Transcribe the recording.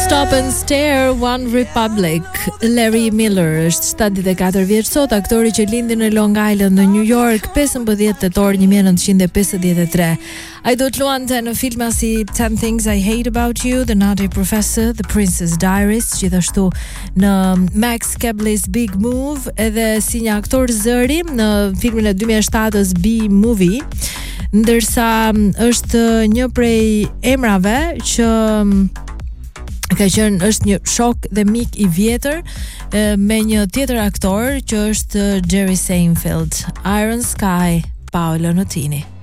Stop and Stare, One Republic. Larry Miller është 74 vjeç sot, aktori që lindi në Long Island në New York 15 tetor 1953. Ai do të luante në filma si 10 Things I Hate About You, The Nutty Professor, The Princess Diaries, gjithashtu në Max Cabley's Big Move, edhe si një aktor zëri në filmin e 2007-s B-Movie, ndërsa është një prej emrave që është një shok dhe mik i vjetër me një tjetër aktor që është Jerry Seinfeld. Iron Sky, Paolo Nutini.